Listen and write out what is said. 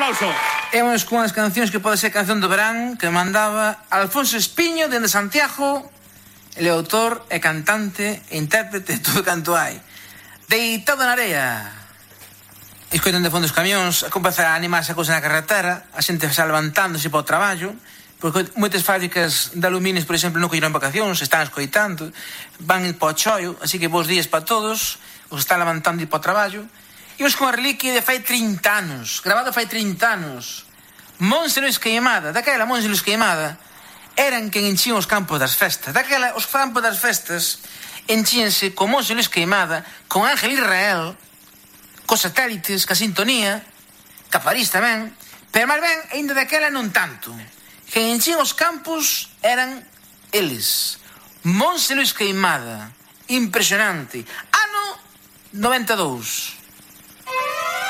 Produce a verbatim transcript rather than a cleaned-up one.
aplauso. Imos con as cancións que pode ser canción do verán que mandaba Alfonso Espiño dende Santiago. Ele é autor e cantante e intérprete de todo canto hai. Deitado na area. Escoitan de fondo os camións, a comeza a animarse a cousa na carretera, a xente xa levantándose para o traballo, porque moitas fábricas de aluminios, por exemplo, non colleron vacacións, están escoitando, van para o chollo, así que bons días para todos, os están levantando e para o traballo. Imos con a reliquia de fai trinta anos, grabado fai trinta anos. Monse Luis Queimada, daquela Monse Luis Queimada, eran quen enchían os campos das festas. Daquela, os campos das festas enchíanse con Monse Luis Queimada, con Ángel Israel, cos satélites, ca sintonía, ca París tamén, pero máis ben, ainda daquela non tanto. Quen enchían os campos eran eles. Monse Luis Queimada, impresionante. Ano noventa e dous.